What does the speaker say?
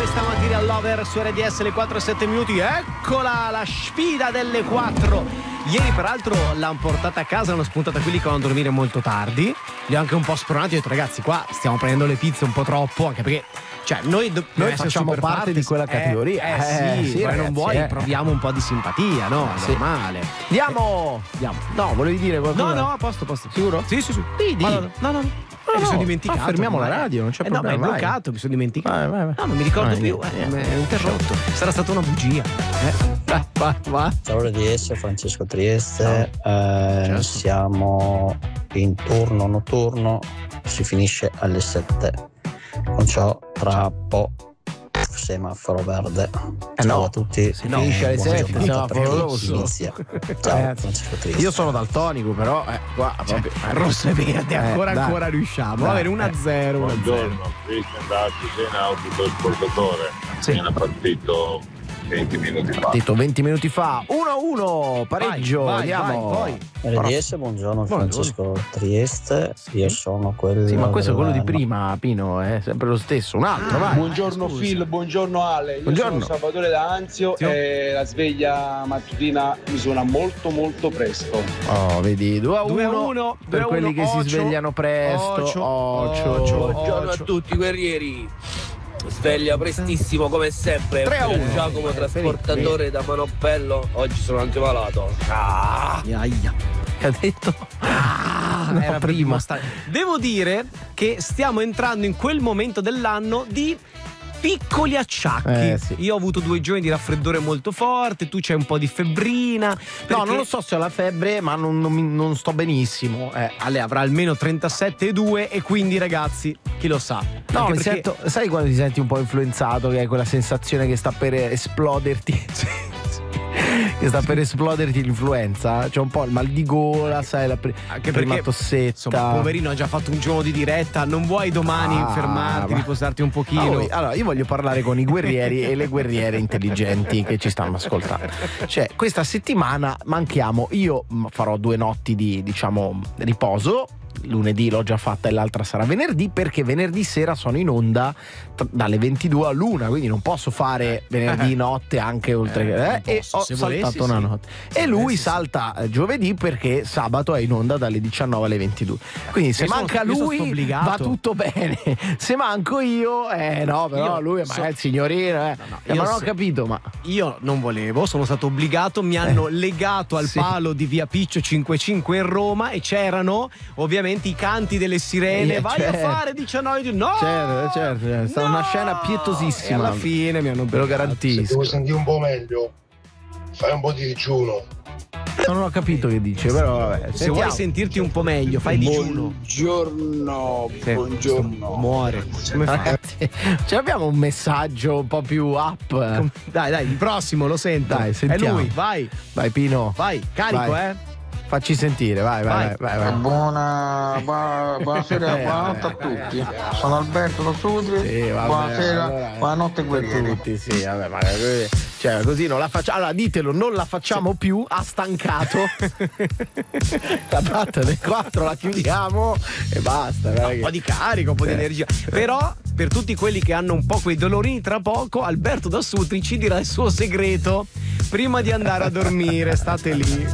questa mattina all'Over su RDS le 4:07. Eccola la sfida delle 4. Ieri peraltro l'hanno portata a casa, hanno spuntata quelli che vanno a dormire molto tardi. Li ho anche un po' spronati, ho detto ragazzi qua stiamo prendendo le pizze un po' troppo, anche perché cioè noi facciamo parte di quella categoria. Sì, ragazzi, non vuoi, proviamo un po' di simpatia, no? È normale. Andiamo. No, volevi dire qualcosa? No, a posto. Sicuro? Sì. Sì. No. Mi sono dimenticato. Fermiamo la radio, non c'è problema. No, ma è bloccato, mi sono dimenticato. Vai. No, non mi ricordo più. Mi è interrotto. Sarà stata una bugia. Va. Ciao RDS, Francesco Trieste. Siamo in turno notturno, si finisce alle 7. Con ciò tra un po' semaforo verde. Ciao a tutti. Si finisce alle 7, semaforo rosso. Inizia. Ciao Francesco Trieste. Io sono daltonico, però qua proprio rosso e verde ancora riusciamo. Va bene, 1-0. Buongiorno, weekend da Cesena, autotrasportatore. Mi hanno partito 20 minuti fa. Partito 20 minuti fa. 1-1, pareggio. Andiamo. Vai. RDS, buongiorno Francesco Trieste. Io sono quello. Sì, ma questo è quello di prima, Pino, è sempre lo stesso. Un altro, vai. Buongiorno Phil, buongiorno Ale. Io sono Salvatore da Anzio e la sveglia mattutina mi suona molto presto. Oh, vedi, 2-1 per quelli che si svegliano presto. Ocio. Buongiorno a tutti guerrieri. Sveglia prestissimo come sempre. 3-1. Giacomo trasportatore da Manoppello. Oggi sono anche malato. Che ha detto? Era prima. Devo dire che stiamo entrando in quel momento dell'anno di piccoli acciacchi. Sì. Io ho avuto 2 giorni di raffreddore molto forte, tu c'hai un po' di febbrina. No, non lo so se ho la febbre, ma non sto benissimo. Ale avrà almeno 37,2 e quindi ragazzi, chi lo sa. No, Anche mi perché... sento, sai quando ti senti un po' influenzato, che hai quella sensazione che sta per esploderti? Che sta per esploderti l'influenza, c'è un po' il mal di gola, sai, anche prima perché tossetta. Insomma, poverino, ha già fatto un giorno di diretta, non vuoi domani fermarti, riposarti un pochino? Allora, io voglio parlare con i guerrieri e le guerriere intelligenti che ci stanno ascoltando. Cioè, questa settimana manchiamo, io farò 2 notti di, riposo. Lunedì l'ho già fatta e l'altra sarà venerdì, perché venerdì sera sono in onda dalle 22 all'1, quindi non posso fare venerdì notte anche oltre e ho saltato una notte. E lui salta giovedì perché sabato è in onda dalle 19 alle 22. Quindi se manca lui va tutto bene. Se manco io no, però lui è magari il signorino ma non ho capito, ma io non volevo, sono stato obbligato, mi hanno legato al palo di via Piccio 55 in Roma e c'erano ovviamente i canti delle sirene. Vai a fare 19. No, certo, è stata una scena pietosissima. E alla fine mi hanno, ve lo garantisco. Se vuoi sentire un po' meglio, fai un po' di digiuno. Non ho capito che dice, però vabbè. Se vuoi sentirti un po' meglio, fai digiuno. Buongiorno. Muore. Ragazzi, abbiamo un messaggio un po' più up. Dai, il prossimo lo sento. Dai, sentiamo. È lui, vai. Vai Pino. Vai, carico, vai. Facci sentire, vai. Buonasera, buonanotte a tutti. Sono Alberto da Sudri. Sì, buonasera, buonanotte guerrieri. Tutti, sì, vabbè, ma così non la facciamo. Allora ditelo, non la facciamo più, ha stancato. La tratta del 4 la chiudiamo e basta. Un po' di carico, un po' di energia. Però per tutti quelli che hanno un po' quei dolorini, tra poco Alberto da Sutri ci dirà il suo segreto prima di andare a dormire. State lì.